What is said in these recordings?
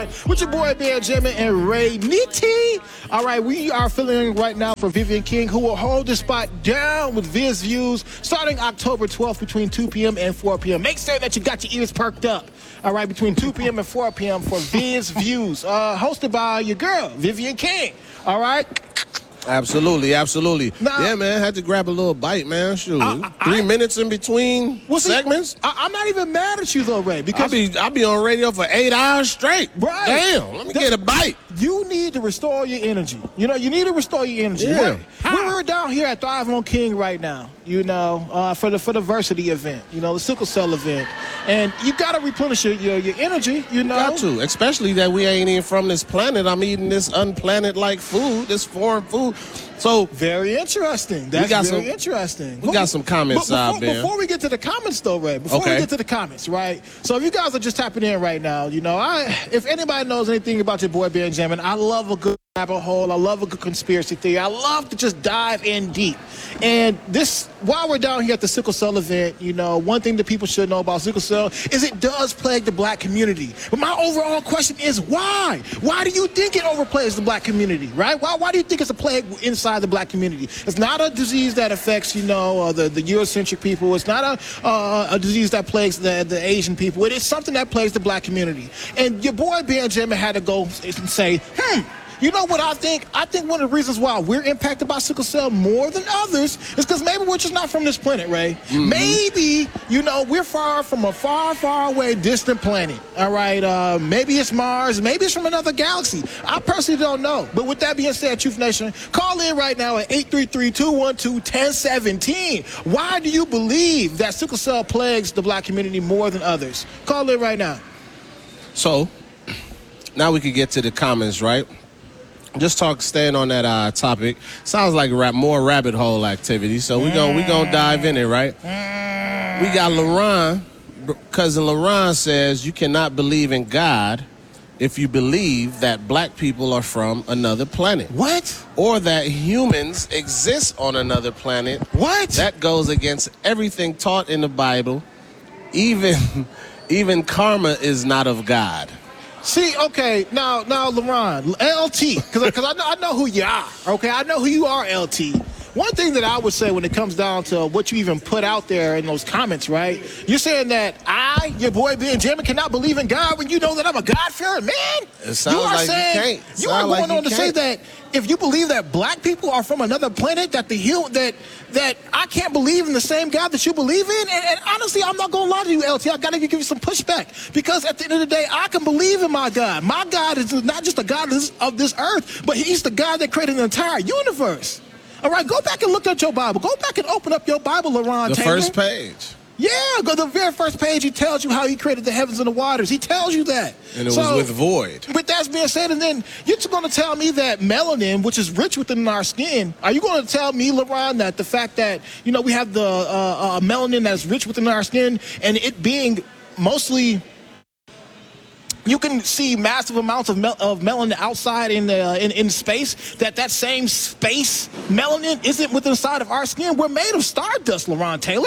With your boy Benjamin and Ray Nitty. All right, we are filling in right now for Vivian King, who will hold the spot down with Viz Views starting October 12th between 2 p.m. and 4 p.m. Make sure that you got your ears perked up. All right, between 2 p.m. and 4 p.m. for Viz Views, hosted by your girl, Vivian King. All right? Absolutely. Now, yeah, man, had to grab a little bite, man. Shoot, 3 minutes in between segments. I'm not even mad at you, though, Ray, because I'll be on radio for 8 hours straight. Right. Damn, let me get a bite. You need to restore your energy. You need to restore your energy. Yeah. We're down here at Thrive on King right now, for the Versity event, the sickle cell event. And you got to replenish your energy, Got to, especially that we ain't even from this planet. I'm eating this unplanet-like food, this foreign food. So very interesting. That's very interesting. We got some comments out there. Before we get to the comments, though, Ray. We get to the comments, right? So if you guys are just tapping in right now, if anybody knows anything about your boy Benjamin, I love a good rabbit hole. I love a good conspiracy theory. I love to just dive in deep. And while we're down here at the sickle cell event, one thing that people should know about sickle cell is it does plague the black community. But my overall question is why? Why do you think it overplays the black community, right? Why do you think it's a plague inside the black community? It's not a disease that affects, the Eurocentric people. It's not a disease that plagues the Asian people. It is something that plagues the black community. And your boy Benjamin had to go and say, you know what I think? I think one of the reasons why we're impacted by sickle cell more than others is because maybe we're just not from this planet, Ray. Mm-hmm. Maybe, we're far from a far, far away distant planet. All right? Maybe it's Mars. Maybe it's from another galaxy. I personally don't know. But with that being said, Truth Nation, call in right now at 833-212-1017. Why do you believe that sickle cell plagues the black community more than others? Call in right now. So, now we can get to the comments, right? Just staying on that topic. Sounds like more rabbit hole activity. So we gonna dive in it, right? We got LaRon, cousin LaRon says you cannot believe in God if you believe that black people are from another planet. What? Or that humans exist on another planet. What? That goes against everything taught in the Bible. Even karma is not of God. See, okay, now, LaRon, LT, because I know who you are, okay? I know who you are, LT. One thing that I would say when it comes down to what you even put out there in those comments, right? You're saying that your boy Benjamin, cannot believe in God when you know that I'm a God-fearing man? It sounds like you can't. You are going on to say that if you believe that black people are from another planet, that that I can't believe in the same God that you believe in? And honestly, I'm not going to lie to you, LT. I got to give you some pushback. Because at the end of the day, I can believe in my God. My God is not just a God of this earth, but he's the God that created the entire universe. All right, go back and look at your Bible. Go back and open up your Bible, LaRon Taylor. The first page. Yeah, go to the very first page. He tells you how he created the heavens and the waters. He tells you that. And it was with void. But that's being said, and then you're going to tell me that melanin, which is rich within our skin, are you going to tell me, LaRon, that the fact that, we have the melanin that's rich within our skin and it being mostly... You can see massive amounts of melanin outside in space. That same space melanin isn't within inside of our skin. We're made of stardust, LaRon Taylor.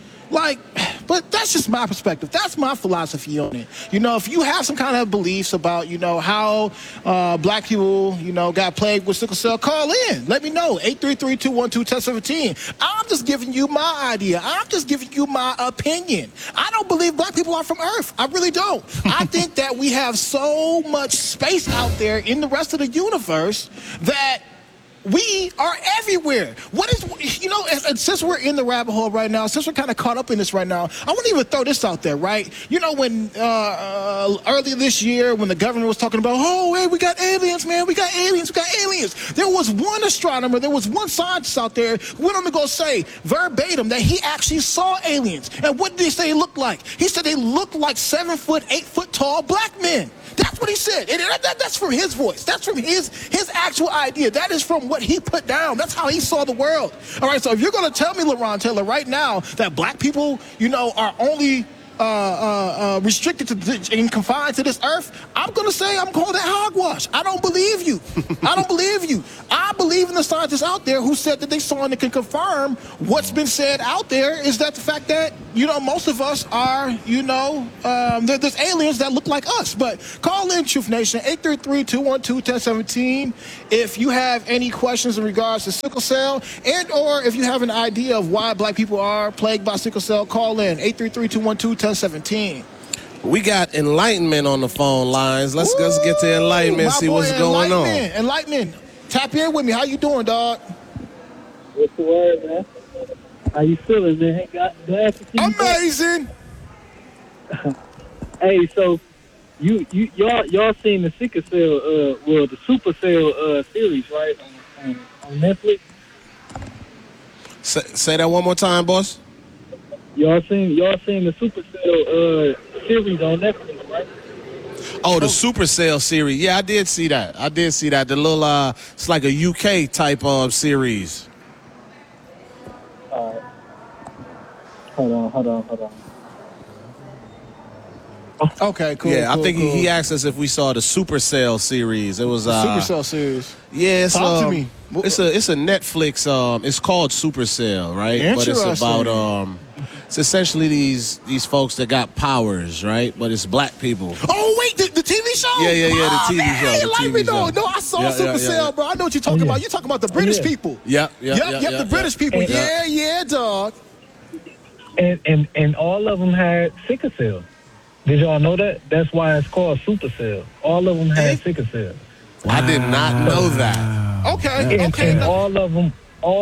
But that's just my perspective. That's my philosophy on it. If you have some kind of beliefs about, how black people, got plagued with sickle cell, call in. Let me know. 833-212-1017. I'm just giving you my idea. I'm just giving you my opinion. I don't believe black people are from Earth. I really don't. I think that we have so much space out there in the rest of the universe that we are everywhere. What is, and since we're in the rabbit hole right now, since we're kind of caught up in this right now, I want to even throw this out there, right? When earlier this year, when the government was talking about, hey, we got aliens, man, we got aliens. There was one astronomer, there was one scientist out there who went on to go say verbatim that he actually saw aliens. And what did he say it looked like? He said they looked like 7 foot, 8 foot tall black men. That's what he said. And that's from his voice. That's from his actual idea. That is from what he put down. That's how he saw the world. All right, so if you're going to tell me, LaRon Taylor, right now that black people, are only restricted to and confined to this earth, I'm going to say I'm calling that hogwash. I don't believe you. I don't believe you. I believe in the scientists out there who said that they saw and can confirm what's been said out there is that the fact that, most of us are, there's aliens that look like us. But call in, Truth Nation, 833-212-1017 if you have any questions in regards to sickle cell and or if you have an idea of why black people are plagued by sickle cell, call in, 833-212-1017. We got Enlightenment on the phone lines. Let's get to Enlightenment, see what's going on. Enlightenment. Tap in with me. How you doing, dog? What's the word, man? How you feeling, man? Glad to see you. Amazing. Hey, so y'all seen the sickle cell, the super cell series, right? On Netflix. Say that one more time, boss. Y'all seen the super cell series on Netflix, right? Oh, the Supercell series. Yeah, I did see that. The little, it's like a UK type of series. Hold on. Okay, cool. Yeah, cool, I think cool. he asked us if we saw the Supercell series. It was Supercell series. Yeah, it's Talk to me. It's a Netflix. It's called Supercell, right? But it's Interesting. about it's essentially these folks that got powers, right? But it's black people. Oh wait, the TV show? Yeah, the Oh, TV man, show. Hey, the like TV me, show. no, I saw Yeah, Supercell, bro. I know what you're talking about. You're talking about the British people. Yep, The British people. Yeah, dog. And all of them had sickle cell. Did y'all know that? That's why it's called super cell. All of them had sickle cell. I did not know that. Okay. And all of them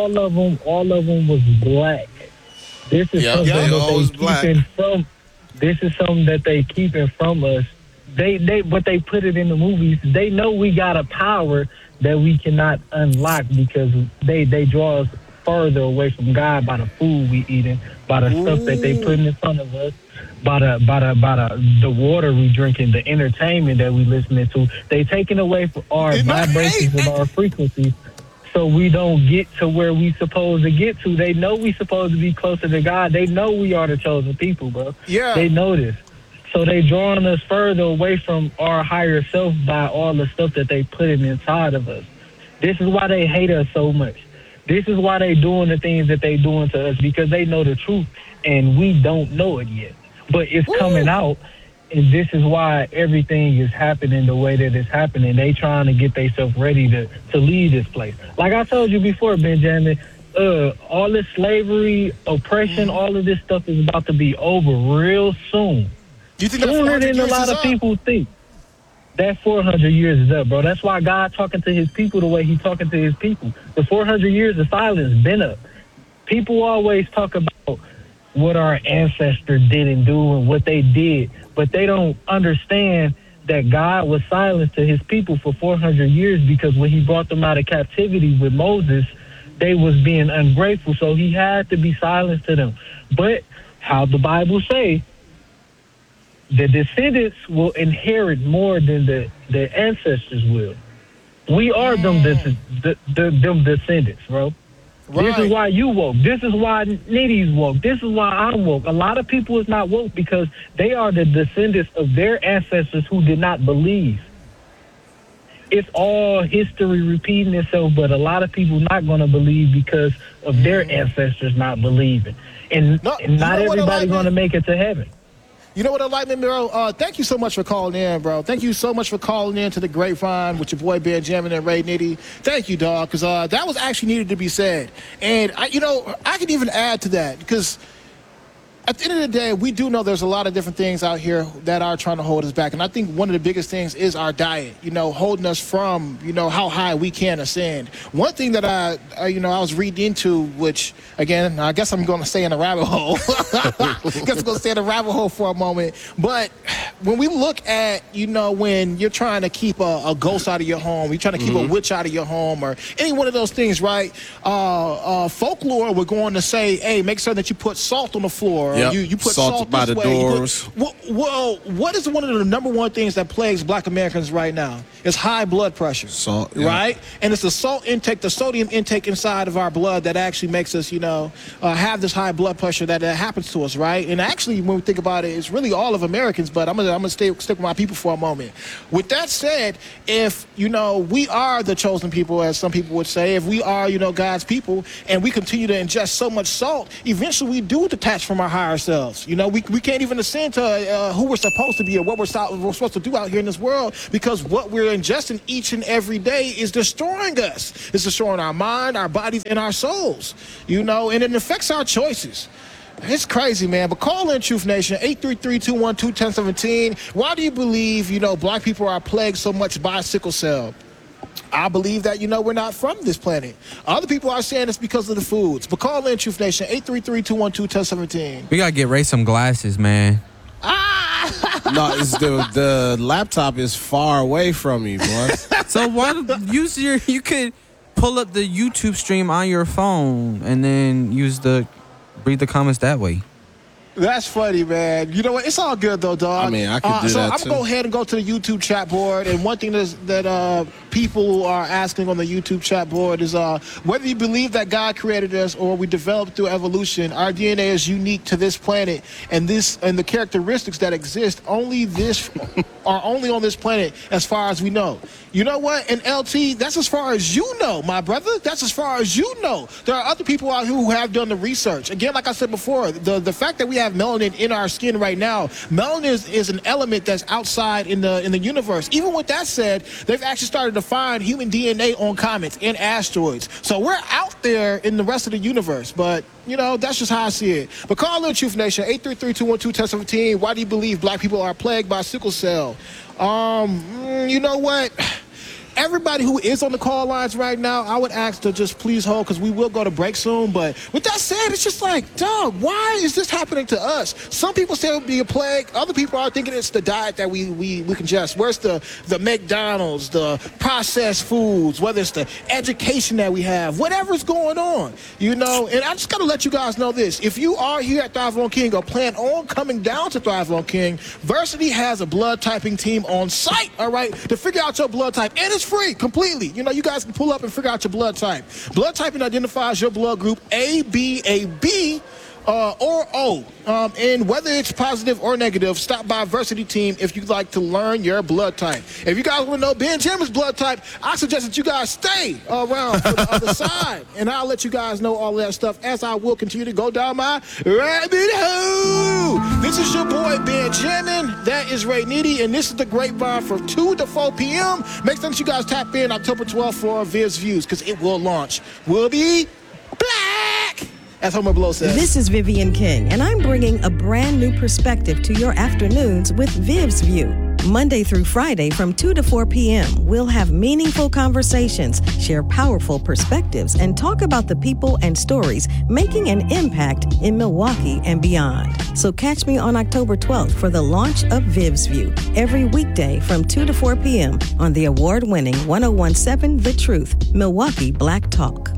was black. This is something they always that black. they keeping from. This is something that they keeping from us. But they put it in the movies. They know we got a power that we cannot unlock because they draw us further away from God by the food we eating, by the stuff that they putting in front of us, by the water we drinking, the entertainment that we listening to. They taking away from our vibrations and our frequencies, so we don't get to where we supposed to get to. They know we supposed to be closer to God. They know we are the chosen people, bro. Yeah. They know this. So they drawing us further away from our higher self by all the stuff that they putting inside of us. This is why they hate us so much. This is why they doing the things that they doing to us, because they know the truth and we don't know it yet. But it's coming out, and this is why everything is happening the way that it's happening. They trying to get themselves ready to leave this place. Like I told you before, Benjamin, all this slavery, oppression, all of this stuff is about to be over real soon. Do you think that Sooner 400 than a years lot is of up? people think. That 400 years is up, bro. That's why God talking to his people the way he talking to his people. The 400 years of silence been up. People always talk about what our ancestors didn't do and what they did, but they don't understand that God was silent to his people for 400 years because when he brought them out of captivity with Moses, they was being ungrateful, so he had to be silent to them. But how the Bible say, the descendants will inherit more than the ancestors will. We are them descendants, bro. Right. This is why you woke. This is why Nitty's woke. This is why I'm woke. A lot of people is not woke because they are the descendants of their ancestors who did not believe. It's all history repeating itself, but a lot of people not going to believe because of their ancestors not believing. And not everybody's going to make it to heaven. You know what, Enlightenment, bro? Thank you so much for calling in, bro. Thank you so much for calling in to the Grapevine with your boy Benjamin and Ray Nitty. Thank you, dog, because that was actually needed to be said. And, I can even add to that because at the end of the day, we do know there's a lot of different things out here that are trying to hold us back. And I think one of the biggest things is our diet, holding us from, how high we can ascend. One thing that I was reading into, which, again, I guess I'm going to stay in a rabbit hole. I guess I'm going to stay in a rabbit hole for a moment. But when we look at, when you're trying to keep a ghost out of your home, you're trying to keep a witch out of your home or any one of those things, right? Folklore, we're going to say, hey, make sure that you put salt on the floor. Yep. You put Salt salt by this the way. You doors. well, what is one of the number one things that plagues Black Americans right now? It's high blood pressure. Salt, yeah. Right? And it's the salt intake, the sodium intake inside of our blood that actually makes us, have this high blood pressure that happens to us, right? And actually, when we think about it, it's really all of Americans, but I'm gonna stick with my people for a moment. With that said, if, we are the chosen people, as some people would say, if we are, God's people, and we continue to ingest so much salt, eventually we do detach from our higher selves. We can't even ascend to who we're supposed to be or what we're supposed to do out here in this world, because what we're ingesting each and every day is destroying us. It's destroying our mind, our bodies, and our souls, and it affects our choices. It's crazy, man. But call in, Truth Nation, 833-212-1017. Why do you believe, Black people are plagued so much by sickle cell? I believe that, we're not from this planet. Other people are saying it's because of the foods. But call in, Truth Nation, 833-212-1017. We got to get Ray some glasses, man. No, it's the laptop is far away from me, boy. So why you could pull up the YouTube stream on your phone and then read the comments that way. That's funny, man. You know what? It's all good, though, dog. I mean, I could do that, I'm too. going to go ahead and go to the YouTube chat board. And one thing that people are asking on the YouTube chat board is whether you believe that God created us or we developed through evolution, our DNA is unique to this planet. And the characteristics that exist are only on this planet as far as we know. You know what? And LT, that's as far as you know, my brother. That's as far as you know. There are other people out here who have done the research. Again, like I said before, the fact that we have melanin in our skin right now, melanin is an element that's outside in the universe. Even with that said, they've actually started to find human DNA on comets and asteroids. So we're out there in the rest of the universe, but that's just how I see it. But call in, Truth Nation, 833-212-1017. Why do you believe Black people are plagued by sickle cell? You know what? Everybody who is on the call lines right now, I would ask to just please hold, because we will go to break soon. But with that said, it's just like, dog, why is this happening to us? Some people say it would be a plague. Other people are thinking it's the diet that we ingest. Where's the McDonald's, the processed foods, whether it's the education that we have, whatever's going on, And I just got to let you guys know this. If you are here at Thrive on King or plan on coming down to Thrive on King, Versity has a blood typing team on site, all right, to figure out your blood type. And it's free completely. You guys can pull up and figure out your blood type. Blood typing identifies your blood group A, B, or O. And whether it's positive or negative, stop by Versity Team if you'd like to learn your blood type. If you guys want to know Benjamin's blood type, I suggest that you guys stay around for the other side. And I'll let you guys know all of that stuff as I will continue to go down my rabbit hole. This is your boy Benjamin. That is Ray Nitty. And this is the Grapevine from 2 to 4 p.m. Make sure that you guys tap in October 12th for Viv's Views, because it will launch. We'll be black. As Homer Blow says. This is Vivian King, and I'm bringing a brand new perspective to your afternoons with Viv's View. Monday through Friday from 2 to 4 p.m., we'll have meaningful conversations, share powerful perspectives, and talk about the people and stories making an impact in Milwaukee and beyond. So catch me on October 12th for the launch of Viv's View, every weekday from 2 to 4 p.m. on the award-winning 101.7 The Truth, Milwaukee Black Talk.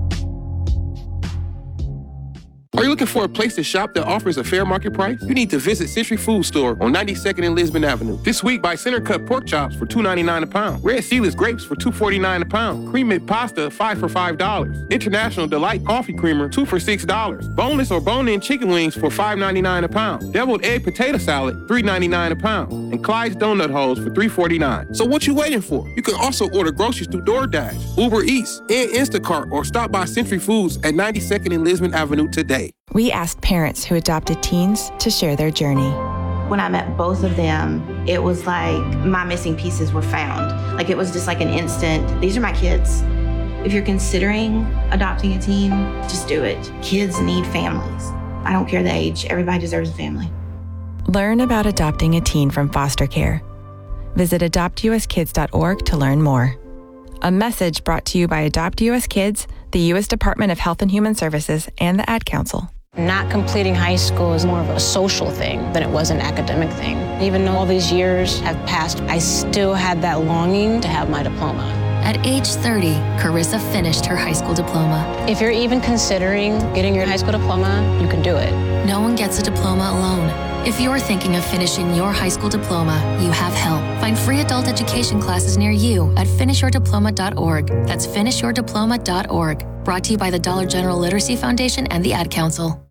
Are you looking for a place to shop that offers a fair market price? You need to visit Century Food Store on 92nd and Lisbon Avenue. This week, buy center cut pork chops for $2.99 a pound. Red Seedless grapes for $2.49 a pound. Cream made pasta, 5 for $5. International Delight coffee creamer, 2 for $6. Boneless or bone-in chicken wings for $5.99 a pound. Deviled egg potato salad, $3.99 a pound. And Clyde's donut holes for $3.49. So what you waiting for? You can also order groceries through DoorDash, Uber Eats, and Instacart, or stop by Century Foods at 92nd and Lisbon Avenue today. We asked parents who adopted teens to share their journey. When I met both of them, it was like my missing pieces were found. Like it was just like an instant, these are my kids. If you're considering adopting a teen, just do it. Kids need families. I don't care the age, everybody deserves a family. Learn about adopting a teen from foster care. Visit adoptuskids.org to learn more. A message brought to you by Adopt US Kids, the U.S. Department of Health and Human Services, and the Ad Council. Not completing high school is more of a social thing than it was an academic thing. Even though all these years have passed, I still had that longing to have my diploma. At age 30, Carissa finished her high school diploma. If you're even considering getting your high school diploma, you can do it. No one gets a diploma alone. If you're thinking of finishing your high school diploma, you have help. Find free adult education classes near you at finishyourdiploma.org. That's finishyourdiploma.org. Brought to you by the Dollar General Literacy Foundation and the Ad Council.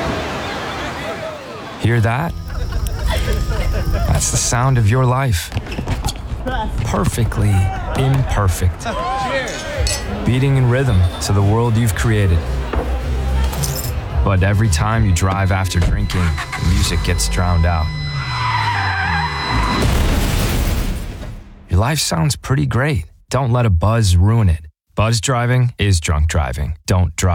Hear that? That's the sound of your life. Perfectly imperfect. Beating in rhythm to the world you've created. But every time you drive after drinking, the music gets drowned out. Your life sounds pretty great. Don't let a buzz ruin it. Buzz driving is drunk driving. Don't drive.